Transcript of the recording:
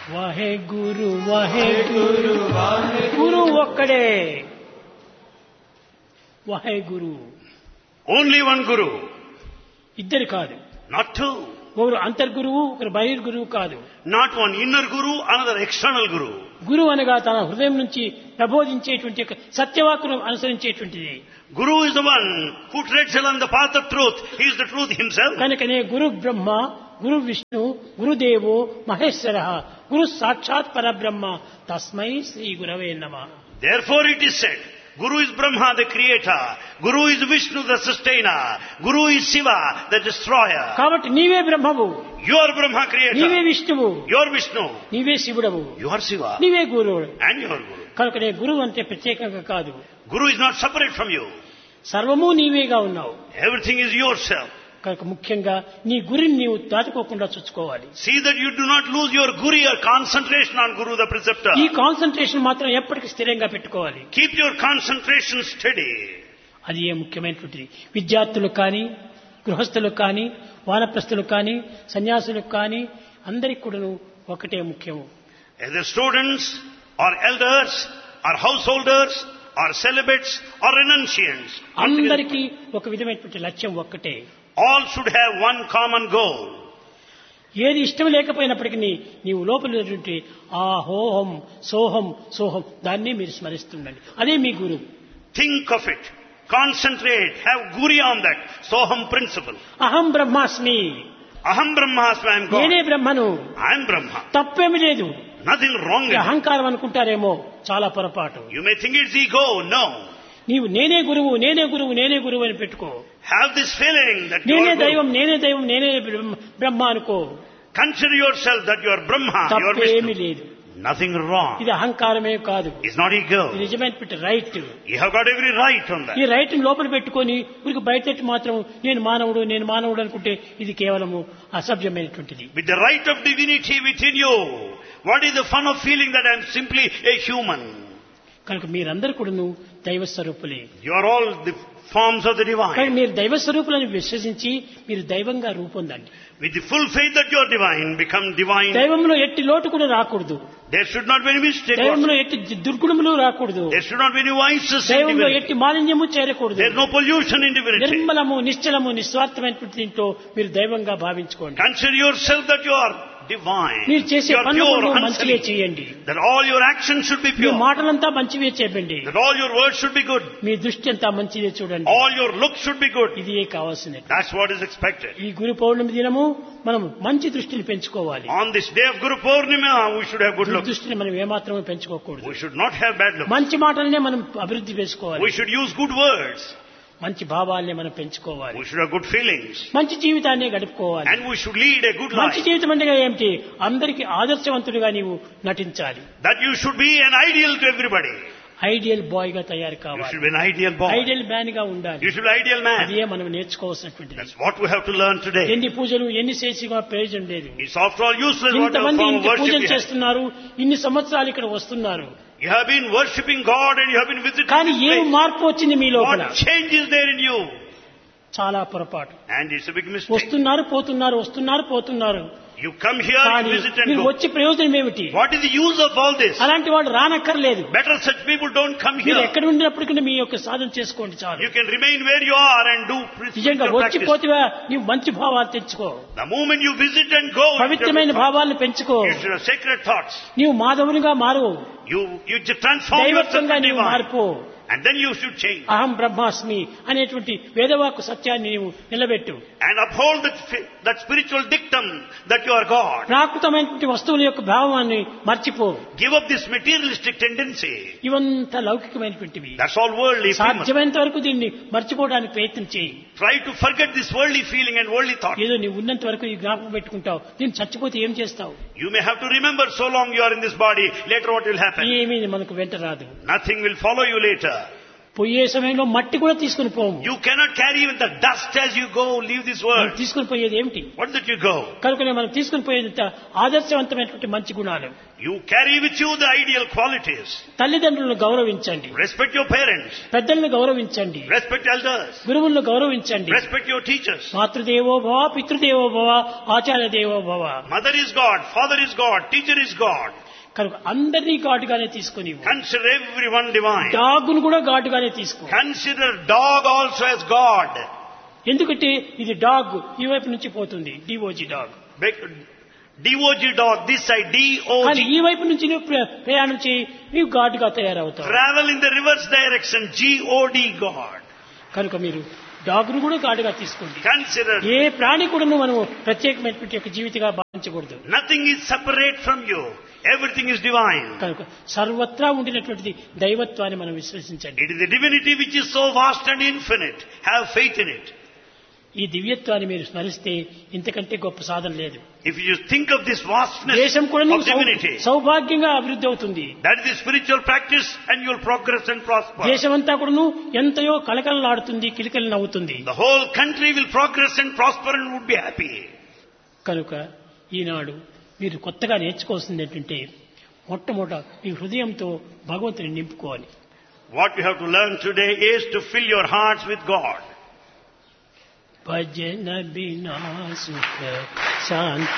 వాహే గురు వాహే గురు గురు ఒక్కడే వాహే గురు Only one Guru, ఇద్దరు కాదు not two. ఒకరు అంతర్గురువు ఒకరు బహిర్గురువు కాదు Not one inner Guru, another external Guru. గురువు అనగా తన హృదయం నుంచి ప్రబోధించేటువంటి ఒక సత్యవాక్కును అనుసరించేటువంటిది. Guru is the one who treads along the path of truth. He is the truth himself. కనుకనే గురు బ్రహ్మ గురు విష్ణు గురుదేవో మహేశ్వర గురు సాక్షాత్ పరబ్రహ్మ తస్మై శ్రీ గురవే నమః. Therefore it is said, Guru is Brahma, the creator. Guru is Vishnu, the sustainer. Guru is Shiva, the destroyer. కాబట్టి నీవే బ్రహ్మవు, You are Brahma నీవే creator. విష్ణువు, You are Vishnu. నీవే శివుడవు, You are Shiva. నీవే గురువు. And you are Guru. కనుకనే గురువు అంటే ప్రత్యేకంగా కాదు, Guru is not separate from you. సర్వము నీవేగా ఉన్నావు. Everything is yourself. కనుక ముఖ్యంగా నీ గురిని నీవు దాటుకోకుండా చూసుకోవాలి. See that you do not lose your Guru, your concentration on Guru, the preceptor. ఈ కాన్సన్ట్రేషన్ మాత్రం ఎప్పటికీ స్థిరంగా పెట్టుకోవాలి. Keep your concentration steady. అది ఏ ముఖ్యమైనటువంటిది. విద్యార్థులకు కానీ గృహస్థులకు కానీ వానప్రస్థులకు కానీ సన్యాసులకు కానీ అందరికి కూడాను ఒకటే ముఖ్యము. Either students or elders or householders or celibates or renunciants, అందరికీ ఒక విధమైనటువంటి లక్ష్యం ఒక్కటే. all should have one common goal. ఏది ఇష్టం లేకపోయినప్పటికీ నీవు లోపల ఆహోహం సోహం సోహం దాన్ని మీరు స్మరిస్తుండండి. అదే మీ గురువు. Think of it. Concentrate. Have guri on that. Soham principle. అహం బ్రహ్మాస్మి, Aham Brahmasmi, I am God. నేనే బ్రహ్మను. I am Brahma. తప్పేమి లేదు. Nothing wrong in ఇది it. అహంకారం అనుకుంటారేమో, చాలా పొరపాటు. You may think it's ego. No. నీవు నేనే గురువు నేనే గురువు నేనే గురువు అని పెట్టుకో. Have this feeling that you నేనే are దైవం Guru. నేనే దైవం నేనే బ్రహ్మ అనుకో. Consider yourself that you are Brahma. You are తప్పేమి Vishnu. లేదు. Nothing wrong. ఇది అహంకారమే కాదు, It's not ఇది ego. నిజమైనటువంటి right. You have got every right on that. ఈ రైట్ లోపల పెట్టుకొని ఊరికి బయటెట్టి మాత్రం నేను మానవుడు అనుకుంటే ఇది కేవలము అసభ్యమైనటువంటిది. With the right of divinity within you, what is the fun of feeling that I am simply a human? కనుక మీరందరూ కూడాను దైవ స్వరూపులే. You are all the forms of the కానీ divine. మీరు దైవ స్వరూపులని విశ్వసించి మీరు దైవంగా రూపొందండి. With the full faith that you are divine, become divine. దైవంలో ఎట్టి లోటు కూడా రాకూడదు. There should not be any mistake. దైవంలో ఎట్టి దుర్గుణములు రాకూడదు. There should not be any vices in దైవంలో divinity. ఎట్టి మాలిన్యము చేరకూడదు. There is no pollution in divinity. నిర్మలము నిశ్చలము నిస్వార్థమైనటువంటి దీంట్లో మీరు దైవంగా భావించుకోండి. Consider yourself that you are divine. మీరు చేసే You are పనులు pure, మంచివే unsullied. చేయండి. That all your actions should be me pure. మాటలంతా మంచివే చెప్పండి. That all your words should be good. మీ దృష్టి అంతా మంచిదే చూడండి. All your looks should be good. ఇది కావాల్సినది. That's what is expected. ఈ గురు పౌర్ణమి దినము మనం మంచి దృష్టిని పెంచుకోవాలి. On this day of Guru Purnima, we should have good looks. దృష్టిని మనం ఏమాత్రమే పెంచుకోకూడదు. We should not have bad looks. మంచి మాటలనే మనం అభివృద్ధి చేసుకోవాలి. We should use good words. మంచి భావాల్ని మనం పెంచుకోవాలి. We should have good feelings. మంచి జీవితాన్ని గడుపుకోవాలి. And we should lead a good మంచి life. జీవితం అంటే ఏమిటి? అందరికీ ఆదర్శవంతుడిగా నీవు నటించాలి. That you should be an ideal to everybody. Ideal bye గా తయారు You కావాలి. should be an ideal boy. Ideal man గా ఉండాలి. You should be an ideal man. అదే మనం నేర్చుకోవాల్సినటువంటిది. That's what we have to learn today. ఎన్ని పూజలు ఎన్ని చేసినా ప్రయోజనం లేదు. It's after all useless whatever ఇంతమంది form of ఇంత worship పూజలు you have. చేస్తున్నారు, ఇన్ని సంవత్సరాలు ఇక్కడ వస్తున్నారు, You have been worshipping God and you have been visiting కానీ this ఏం place. మార్పు వచ్చింది మీ లోపల? What change is there in you? చాలా పొరపాటు. And it's a big mistake. వస్తున్నారు పోతున్నారు. You come here, కానీ you visit and మీరు go. వచ్చే ప్రయోజనం ఏమిటి? What is the use of all this? అలాంటి వాళ్ళు రానక్కర్లేదు. Better such people don't come మీరు here. ఎక్కడ ఉండినప్పటికీ మీ యొక్క సాధన చేసుకోండి చాలు. You can remain where you are and do నిజంగా spiritual practice. వచ్చిపోతివా నీవు మంచి భావాలు తెచ్చుకో, The moment you visit and go, పవిత్రమైన భావాలను పెంచుకో, you should have sacred thoughts. నీవు మాధవునిగా మారు, You just transform yourself దైవత్వంగా to నీవు divine. మార్పు. And then you should change. అహం బ్రహ్మాస్మి అనేటువంటి వేదవాక్కు సత్యాన్ని నీవు నిలబెట్టు. And uphold that spiritual dictum that you are God. ప్రాకృతమైనటువంటి వస్తువుల యొక్క భావాన్ని మర్చిపో. Give up this materialistic tendency. ఇవంతా లౌకికమైనటువంటివి. That's all worldly. సాధ్యమైనంత వరకు దీన్ని మర్చిపోవడానికి ప్రయత్నం చేయి. Try to forget this worldly feeling and worldly thought. ఏదో నీవు ఉన్నంత వరకు ఈ జ్ఞాపకం పెట్టుకుంటావు, దీన్ని చచ్చిపోతే ఏం చేస్తావు? You may have to remember so long you are in this body. Later what will happen? ఏమీ మనకు వెంట రాదు. Nothing will follow you later. పోయే సమయంలో మట్టి కూడా తీసుకుని పోము. You cannot carry even the dust as you go, leave this world. తీసుకుని పోయేది ఏమిటి? What did you go? కనుకనే మనం తీసుకుని పోయేది ఆదర్శవంతమైనటువంటి మంచి గుణాలు. You carry with you the ideal qualities. తల్లిదండ్రులను గౌరవించండి, Respect your parents. పెద్దలను గౌరవించండి, Respect elders. గురువులను గౌరవించండి. Respect your teachers. మాతృదేవో భవ, పితృదేవో భవ, ఆచార్య దేవో భవ. Mother is God, father is God, teacher is God. కనుక అందరినీ ఘాటుగానే తీసుకుని, Consider everyone divine. డాగును కూడా ఘాటుగానే తీసుకో. Consider dog also as God. ఎందుకంటే ఇది డాగ్ ఈ వైపు నుంచి పోతుంది, DOJ dog. DOG dog, this side, కానీ DOG. ఈ వైపు నుంచి నువ్వు ప్రయాణం చేయి, నీవు ఘాటుగా తయారవుతావు. Travel in the reverse direction, GOD God. కనుక మీరు డాగ్ను కూడా ఘాటుగా తీసుకోండి. Consider ఏ ప్రాణి కూడా మనము ప్రత్యేకమైనటువంటి యొక్క జీవితంగా భావించకూడదు. nothing is separate from you. Everything is divine. కనుక సర్వత్రా ఉండినటువంటిది దైవత్వాన్ని మనం విశ్వసించండి. It is the divinity which is so vast and infinite. Have faith in it. ఈ దివ్యత్వాన్ని మీరు స్మరిస్తే ఇంతకంటే గొప్ప సాధన లేదు. If you think of this vastness దేశం కూడా of divinity, సౌభాగ్యంగా అభివృద్ధి అవుతుంది. that is the spiritual practice and you will progress and prosper. దేశమంతా కూడాను ఎంతయో కలకలలాడుతుంది, కిలకలు నవ్వుతుంది. The whole country will progress and prosper and would be happy. కనుక ఈనాడు మీరు కొత్తగా నేర్చుకోవాల్సింది ఏంటంటే మొట్టమొదట మీ హృదయంతో భగవంతుని నింపుకోవాలి. What you have to learn today is to fill your hearts with God. భజన బినా సుఖ శాంతి